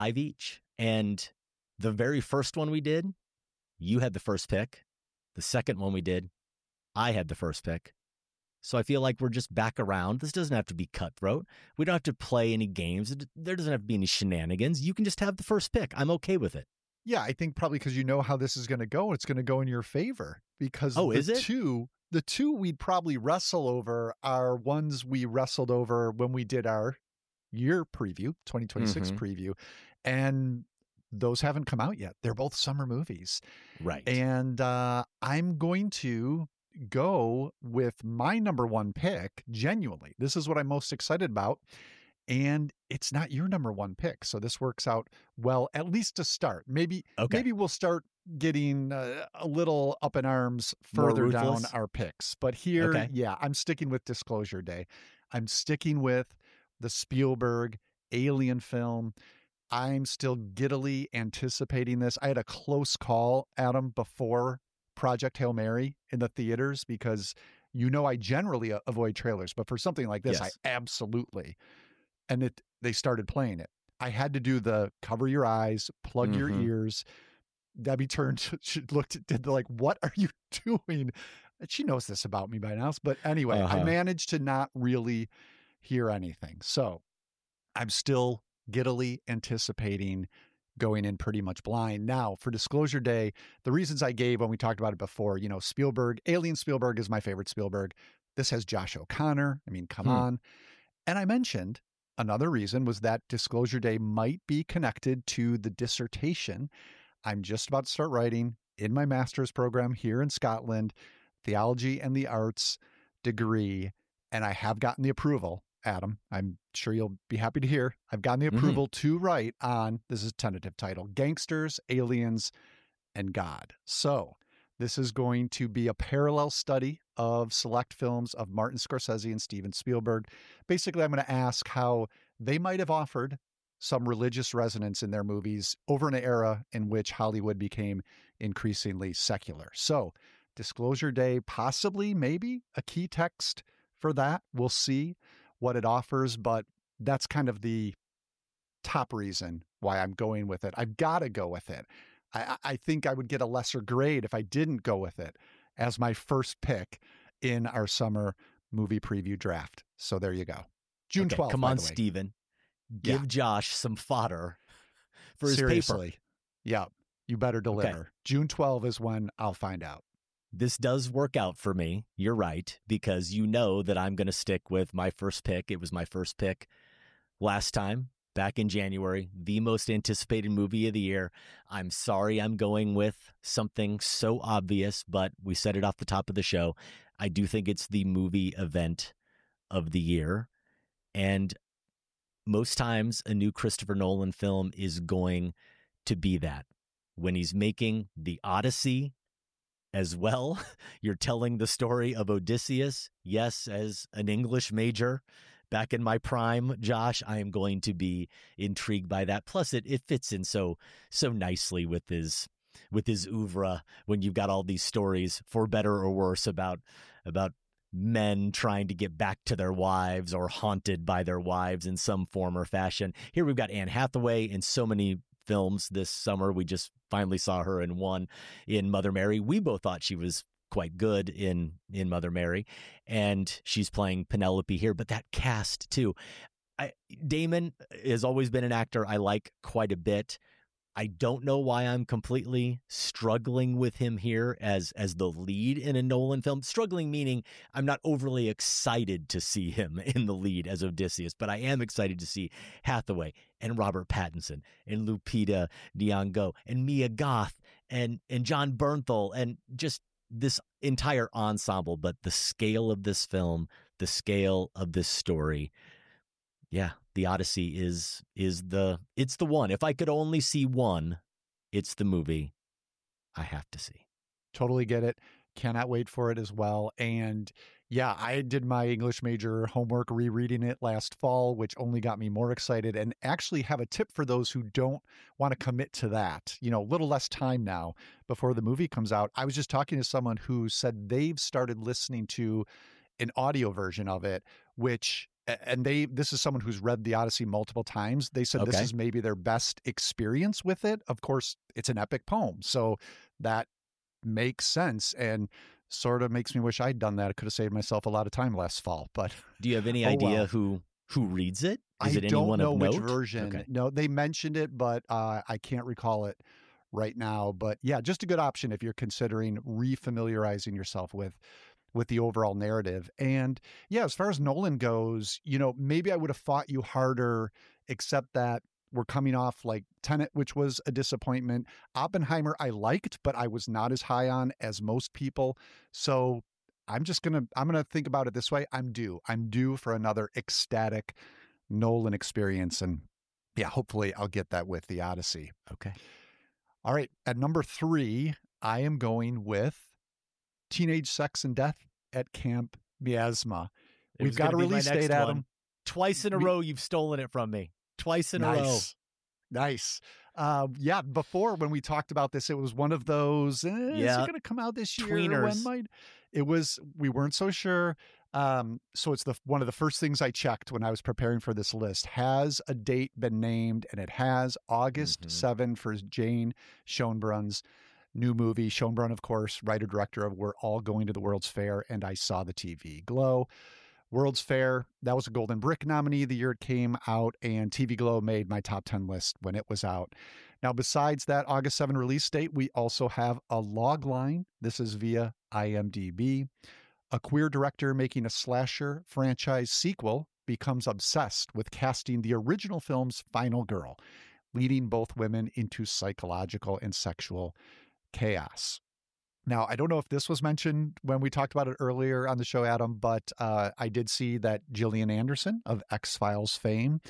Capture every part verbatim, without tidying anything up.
five each. And the very first one we did, you had the first pick. The second one we did, I had the first pick. So I feel like we're just back around. This doesn't have to be cutthroat. We don't have to play any games. There doesn't have to be any shenanigans. You can just have the first pick. I'm okay with it. Yeah, I think probably because you know how this is going to go, it's going to go in your favor. Because oh, the is it? two, the two we'd probably wrestle over are ones we wrestled over when we did our year preview, twenty twenty-six mm-hmm. preview. And those haven't come out yet. They're both summer movies. Right. And uh, I'm going to go with my number one pick, genuinely. This is what I'm most excited about. And it's not your number one pick. So this works out well, at least to start. Maybe, okay. maybe we'll start getting uh, a little up in arms further down our picks. But here, okay. yeah, I'm sticking with Disclosure Day. I'm sticking with the Spielberg Alien film. I'm still giddily anticipating this. I had a close call, Adam, before Project Hail Mary in the theaters because, you know, I generally avoid trailers, but for something like this, yes. I absolutely. And it, they started playing it. I had to do the cover your eyes, plug mm-hmm. your ears. Debbie turned, she looked, did the like, what are you doing? And she knows this about me by now. But anyway, uh-huh. I managed to not really hear anything. So I'm still giddily anticipating going in pretty much blind. Now, for Disclosure Day, the reasons I gave when we talked about it before, you know, Spielberg, Alien Spielberg is my favorite Spielberg. This has Josh O'Connor. I mean, come hmm. on. And I mentioned another reason was that Disclosure Day might be connected to the dissertation I'm just about to start writing in my master's program here in Scotland, Theology and the Arts degree. And I have gotten the approval, Adam. I'm sure you'll be happy to hear. I've gotten the approval mm-hmm. to write on, this is a tentative title, Gangsters, Aliens, and God. So this is going to be a parallel study of select films of Martin Scorsese and Steven Spielberg. Basically, I'm going to ask how they might have offered some religious resonance in their movies over an era in which Hollywood became increasingly secular. So Disclosure Day, possibly, maybe a key text for that. We'll see what it offers, but that's kind of the top reason why I'm going with it. I've got to go with it. I, I think I would get a lesser grade if I didn't go with it as my first pick in our summer movie preview draft. So there you go. June okay, twelfth. Come on, Steven. Give yeah. Josh some fodder for his Seriously. paper. Yeah, you better deliver. Okay. June twelfth is when I'll find out. This does work out for me. You're right, because you know that I'm going to stick with my first pick. It was my first pick last time, back in January, the most anticipated movie of the year. I'm sorry I'm going with something so obvious, but we said it off the top of the show. I do think it's the movie event of the year. And most times a new Christopher Nolan film is going to be that. When he's making The Odyssey as well, you're telling the story of Odysseus. Yes, as an English major back in my prime, Josh, I am going to be intrigued by that. Plus, it it fits in so so nicely with his with his oeuvre when you've got all these stories, for better or worse, about about men trying to get back to their wives or haunted by their wives in some form or fashion. Here we've got Anne Hathaway in so many films this summer. We just finally saw her in one in Mother Mary. We both thought she was quite good in in Mother Mary, and she's playing Penelope here. But that cast too, I, Damon has always been an actor I like quite a bit. I don't know why I'm completely struggling with him here as as the lead in a Nolan film. Struggling meaning I'm not overly excited to see him in the lead as Odysseus, but I am excited to see Hathaway and Robert Pattinson and Lupita Nyong'o and Mia Goth and and John Bernthal and just this entire ensemble. But the scale of this film, the scale of this story, yeah, The Odyssey is is the it's the one. If I could only see one, it's the movie I have to see. Totally get it. Cannot wait for it as well. And yeah, I did my English major homework rereading it last fall, which only got me more excited, and actually have a tip for those who don't want to commit to that. You know, a little less time now before the movie comes out. I was just talking to someone who said they've started listening to an audio version of it, which and they this is someone who's read the Odyssey multiple times. They said okay. this is maybe their best experience with it. Of course, it's an epic poem, so that makes sense and sort of makes me wish I'd done that. I could have saved myself a lot of time last fall. But do you have any oh, idea well. who who reads it? Is I it don't anyone know of which note? version. Okay. No, they mentioned it, but uh, I can't recall it right now. But yeah, just a good option if you're considering refamiliarizing yourself with with the overall narrative. And yeah, as far as Nolan goes, you know, maybe I would have fought you harder, except that we're coming off like Tenet, which was a disappointment. Oppenheimer, I liked, but I was not as high on as most people. So I'm just going to, I'm going to think about it this way. I'm due. I'm due for another ecstatic Nolan experience. And yeah, hopefully I'll get that with the Odyssey. Okay. All right. At number three, I am going with Teenage Sex and Death at Camp Miasma. We've got a release date, Adam. One. Twice in a we, row, you've stolen it from me. Twice in nice. a row. Nice. Uh, yeah, before when we talked about this, it was one of those, eh, yeah. is it going to come out this year? Tweeners. When might? It was, we weren't so sure. Um, so it's the one of the first things I checked when I was preparing for this list. Has a date been named? And it has August mm-hmm. seventh for Jane Schoenbrun's new movie. Schoenbrunn, of course, writer-director of We're All Going to the World's Fair and I Saw the T V Glow. World's Fair, that was a Golden Brick nominee the year it came out, and T V Glow made my top ten list when it was out. Now, besides that August seventh release date, we also have a log line. This is via I M D B. A queer director making a slasher franchise sequel becomes obsessed with casting the original film's final girl, leading both women into psychological and sexual chaos. Now, I don't know if this was mentioned when we talked about it earlier on the show, Adam, but uh, I did see that Gillian Anderson of X-Files fame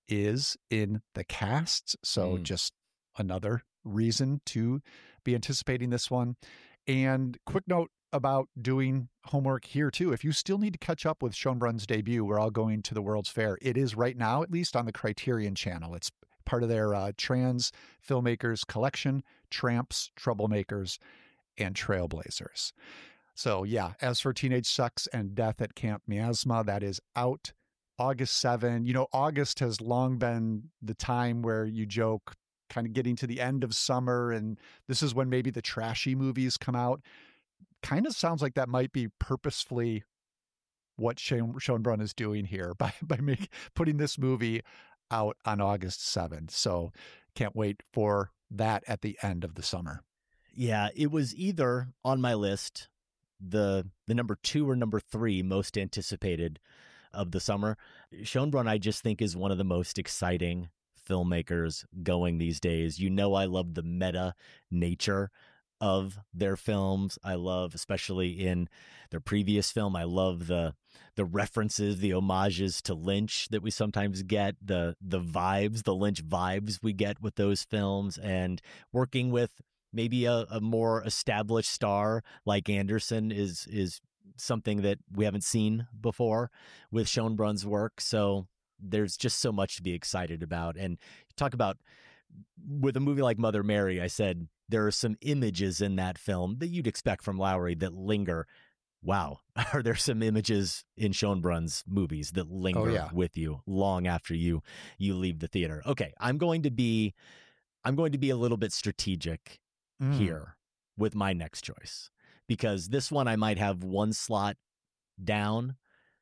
is in the cast. So mm. just another reason to be anticipating this one. And quick note about doing homework here, too. If you still need to catch up with Schoenbrunn's debut, We're All Going to the World's Fair. It is right now, at least on the Criterion channel. It's part of their uh, trans filmmakers collection, Tramps, Troublemakers, and Trailblazers. So yeah, as for Teenage Sex and Death at Camp Miasma, that is out August seventh. You know, August has long been the time where you joke kind of getting to the end of summer, and this is when maybe the trashy movies come out. Kind of sounds like that might be purposefully what Schoenbrunn is doing here by, by make, putting this movie out on August seventh. So can't wait for that at the end of the summer. Yeah, it was either on my list, the the number two or number three most anticipated of the summer. Schoenbrunn, I just think, is one of the most exciting filmmakers going these days. You know, I love the meta nature of their films. I love, especially in their previous film, I love the the references, the homages to Lynch that we sometimes get, the the vibes, the Lynch vibes we get with those films, and working with maybe a, a more established star like Anderson is is something that we haven't seen before with Schoenbrunn's work. So there's just so much to be excited about. And talk about with a movie like Mother Mary, I said there are some images in that film that you'd expect from Lowery that linger. Wow. Are there some images in Schoenbrunn's movies that linger oh, yeah. with you long after you you leave the theater? Okay, I'm going to be I'm going to be a little bit strategic mm. here with my next choice, because this one I might have one slot down,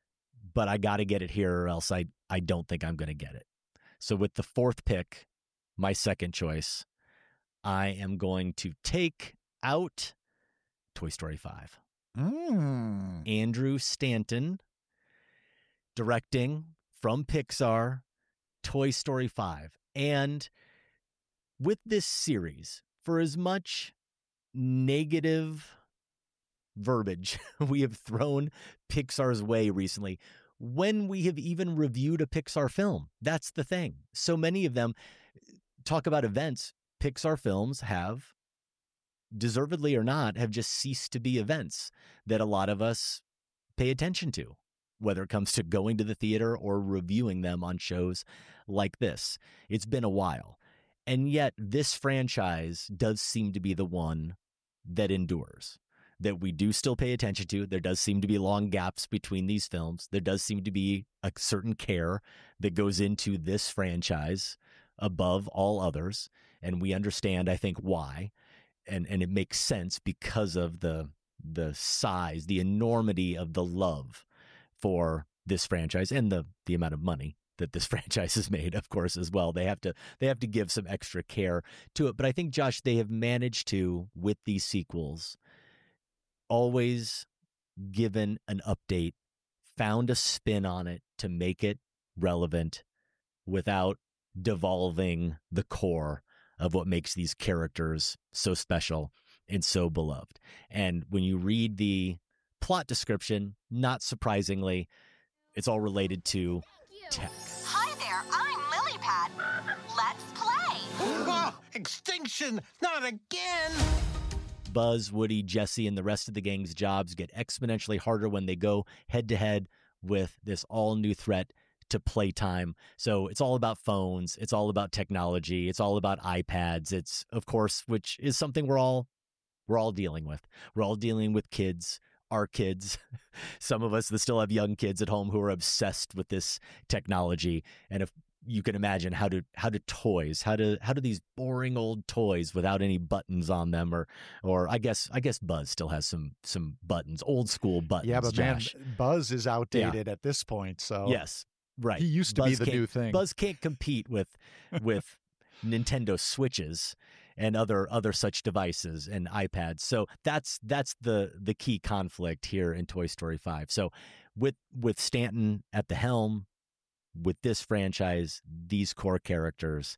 but I got to get it here or else I, I don't think I'm going to get it. So with the fourth pick, my second choice, I am going to take out Toy Story five. Mm. Andrew Stanton directing from Pixar, Toy Story five. And with this series, for as much negative verbiage we have thrown Pixar's way recently, when we have even reviewed a Pixar film, that's the thing. So many of them talk about events. Pixar films have, deservedly or not, have just ceased to be events that a lot of us pay attention to, whether it comes to going to the theater or reviewing them on shows like this. It's been a while. And yet this franchise does seem to be the one that endures. that we do still pay attention to. There does seem to be long gaps between these films. There does seem to be a certain care that goes into this franchise above all others. And we understand, I think, why. And and it makes sense because of the the size, the enormity of the love for this franchise and the the amount of money that this franchise has made, of course, as well. They have to they have to give some extra care to it. But I think, Josh, they have managed to, with these sequels, always given an update, found a spin on it to make it relevant without devolving the core of what makes these characters so special and so beloved. And when you read the plot description, not surprisingly, it's all related to tech. Hi there, I'm Lilypad. Let's play. Oh, extinction, not again. Buzz, Woody, Jesse, and the rest of the gang's jobs get exponentially harder when they go head-to-head with this all-new threat to playtime. So it's all about phones. It's all about technology. It's all about iPads. It's, of course, which is something we're all we're all dealing with. We're all dealing with kids, our kids, some of us that still have young kids at home who are obsessed with this technology. And if you can imagine how do how do toys, how do how do these boring old toys without any buttons on them, or or I guess I guess Buzz still has some some buttons, old school buttons. Yeah, but Josh. man, Buzz is outdated yeah. at this point. So yes, right. He used to Buzz be the new thing. Buzz can't compete with with Nintendo Switches and other other such devices and iPads. So that's that's the the key conflict here in Toy Story five. So with with Stanton at the helm, with this franchise, these core characters,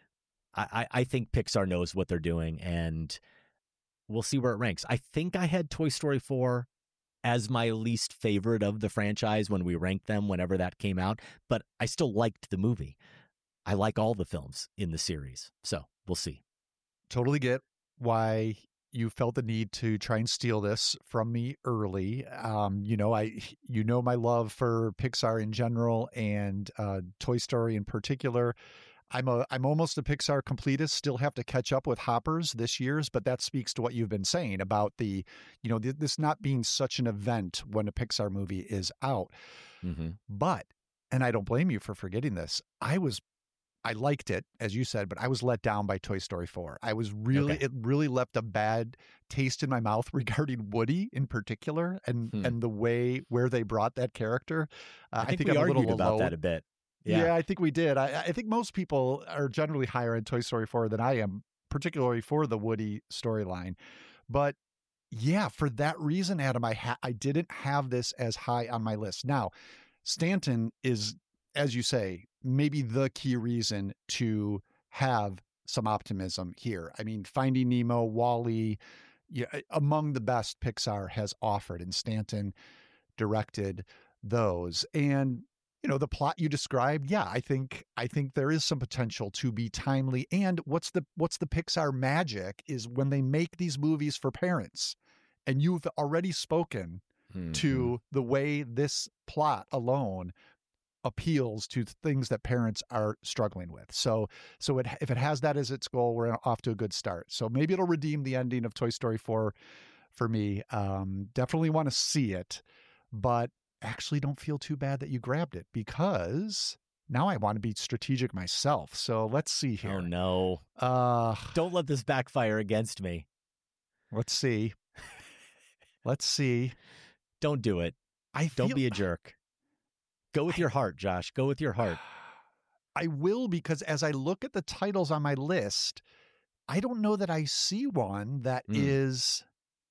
I, I think Pixar knows what they're doing, and we'll see where it ranks. I think I had Toy Story four as my least favorite of the franchise when we ranked them whenever that came out, but I still liked the movie. I like all the films in the series, so we'll see. Totally get why you felt the need to try and steal this from me early. Um, you know, I, you know, my love for Pixar in general and uh, Toy Story in particular. I'm a, I'm almost a Pixar completist. Still have to catch up with Hoppers this year's, but that speaks to what you've been saying about the, you know, th- this not being such an event when a Pixar movie is out. Mm-hmm. But, and I don't blame you for forgetting this, I was I liked it, as you said, but I was let down by Toy Story four. I was really, okay. It really left a bad taste in my mouth regarding Woody in particular, and hmm. and the way where they brought that character. Uh, I think, I think we I'm argued a little about alone. that a bit. Yeah. yeah, I think we did. I, I think most people are generally higher in Toy Story four than I am, particularly for the Woody storyline. But yeah, for that reason, Adam, I ha- I didn't have this as high on my list. Now, Stanton is, as you say, maybe the key reason to have some optimism here. I mean, Finding Nemo, WALL-E, yeah, among the best Pixar has offered, and Stanton directed those. And, you know, the plot you described, yeah, I think I think there is some potential to be timely. And what's the what's the Pixar magic is when they make these movies for parents, and you've already spoken mm-hmm. to the way this plot alone appeals to things that parents are struggling with. So, so it, if it has that as its goal, we're off to a good start. So maybe it'll redeem the ending of Toy Story four for me. Um, definitely want to see it, but actually don't feel too bad that you grabbed it, because now I want to be strategic myself. So let's see here. Oh no. Uh, don't let this backfire against me. Let's see. Let's see. Don't do it. I feel... Don't be a jerk. Go with your heart, Josh. Go with your heart. I will, because as I look at the titles on my list, I don't know that I see one that mm. is.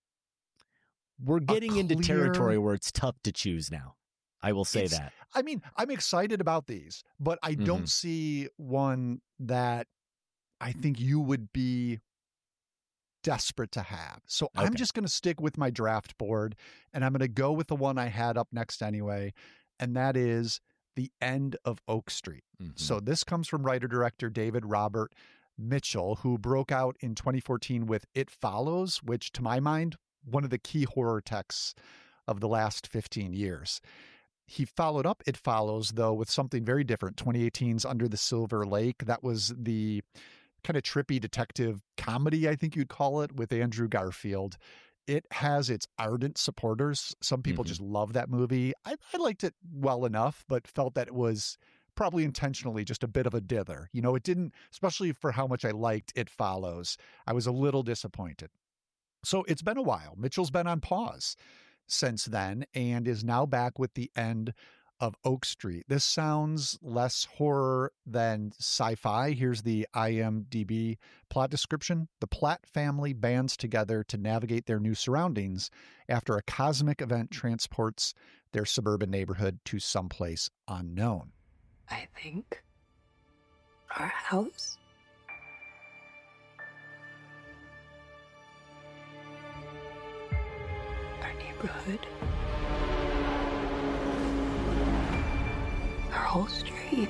We're getting clear... into territory where it's tough to choose now. I will say it's, that. I mean, I'm excited about these, but I mm-hmm. don't see one that I think you would be desperate to have. So okay. I'm just going to stick with my draft board, and I'm going to go with the one I had up next anyway. And that is The End of Oak Street. Mm-hmm. So this comes from writer-director David Robert Mitchell, who broke out in twenty fourteen with It Follows, which to my mind, one of the key horror texts of the last fifteen years. He followed up It Follows, though, with something very different, twenty eighteen's Under the Silver Lake. That was the kind of trippy detective comedy, I think you'd call it, with Andrew Garfield it has its ardent supporters. Some people mm-hmm. just love that movie. I, I liked it well enough, but felt that it was probably intentionally just a bit of a dither. You know, it didn't, especially for how much I liked It Follows. I was a little disappointed. So it's been a while. Mitchell's been on pause since then and is now back with the end of Oak Street. This sounds less horror than sci-fi. Here's the I M D B plot description. The Platt family bands together to navigate their new surroundings after a cosmic event transports their suburban neighborhood to someplace unknown. I think our house. Our neighborhood. Our whole street.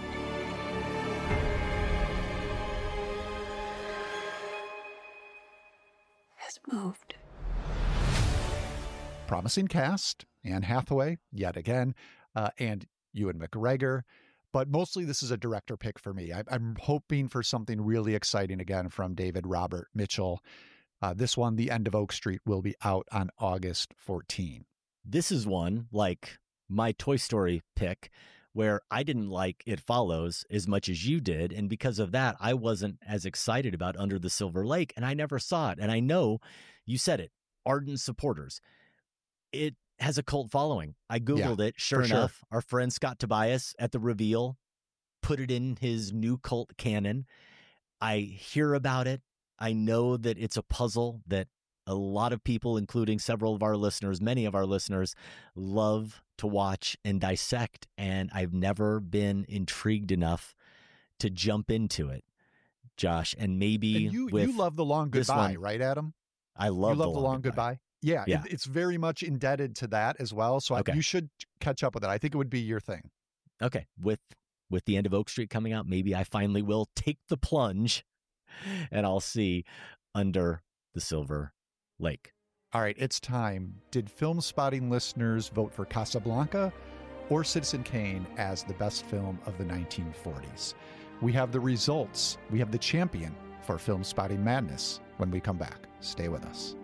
Has moved. Promising cast. Anne Hathaway, yet again, uh, and Ewan McGregor. But mostly this is a director pick for me. I, I'm hoping for something really exciting again from David Robert Mitchell. Uh, this one, The End of Oak Street, will be out on August fourteenth. This is one, like my Toy Story pick, where I didn't like It Follows as much as you did. And because of that, I wasn't as excited about Under the Silver Lake, and I never saw it. And I know you said it, ardent supporters. It has a cult following. I Googled yeah, it. Sure enough, sure. Our friend Scott Tobias at the reveal put it in his new cult canon. I hear about it. I know that it's a puzzle that a lot of people, including several of our listeners, many of our listeners, love to watch and dissect. And I've never been intrigued enough to jump into it, Josh. And maybe and you, with you love The Long Goodbye, one, right, Adam? I love, you love The Long, the long Goodbye. Goodbye. Yeah, yeah. It, it's very much indebted to that as well. So okay. I, you should catch up with it. I think it would be your thing. Okay. With with The End of Oak Street coming out, maybe I finally will take the plunge and I'll see Under the Silver Lake. All right, it's time. Did Film Spotting listeners vote for Casablanca or Citizen Kane as the best film of the nineteen forties? We have the results. We have the champion for Film Spotting Madness when we come back. Stay with us.